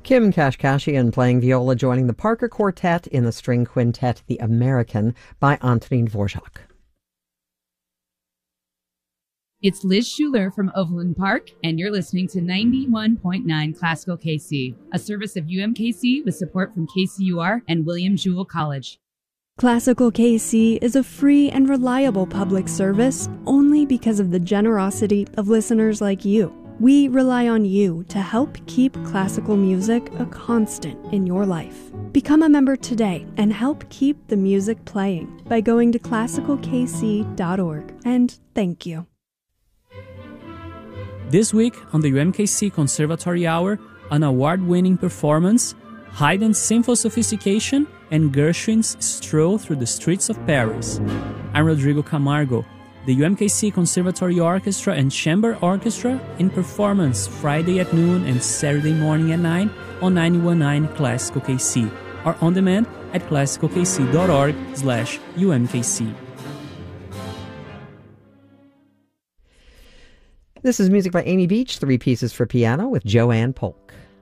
Kim Kashkashian playing viola, joining the Parker Quartet in the string quintet The American by Antonin Dvorak. It's Liz Schuler from Overland Park, and you're listening to 91.9 Classical KC, a service of UMKC with support from KCUR and William Jewell College. Classical KC is a free and reliable public service only because of the generosity of listeners like you. We rely on you to help keep classical music a constant in your life. Become a member today and help keep the music playing by going to classicalkc.org. And thank you. This week on the UMKC Conservatory Hour, an award-winning performance, Haydn's Sinful Sophistication, and Gershwin's Stroll Through the Streets of Paris. I'm Rodrigo Camargo. The UMKC Conservatory Orchestra and Chamber Orchestra in performance Friday at noon and Saturday morning at 9 on 91.9 Classical KC, or on demand at classicalkc.org/UMKC. This is music by Amy Beach, 3 pieces for piano with Joanne Polk.